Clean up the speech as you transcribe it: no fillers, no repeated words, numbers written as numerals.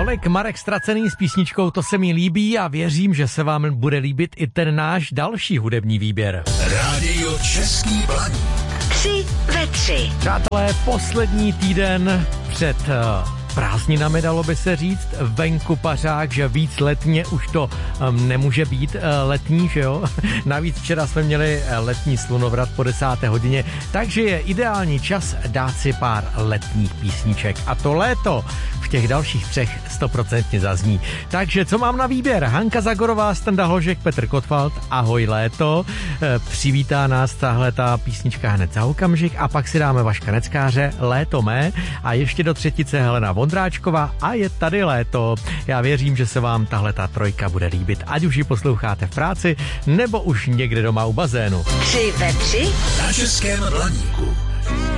Tolik Marek Ztracený s písničkou To se mi líbí a věřím, že se vám bude líbit i ten náš další hudební výběr. Rádio Český Blaník. 3 ve 3. Přátelé, poslední týden před prázdninami, dalo by se říct, venku pařák, že víc letně už to nemůže být letní, že jo? Navíc včera jsme měli letní slunovrat po 10. hodině, takže je ideální čas dát si pár letních písniček. A to léto v těch dalších 3 100% zazní. Takže co mám na výběr? Hanka Zagorová, Standa Hložek, Petr Kotwald, Ahoj léto. Přivítá nás tahle ta písnička hned za okamžik a pak si dáme Vaška Neckáře, Léto mé a ještě do třetice Helena Vondráčková a je tady léto. Já věřím, že se vám tahle ta trojka bude líbit, ať už ji posloucháte v práci nebo už někde doma u bazénu. 3 ve 3 na Českém Blaníku.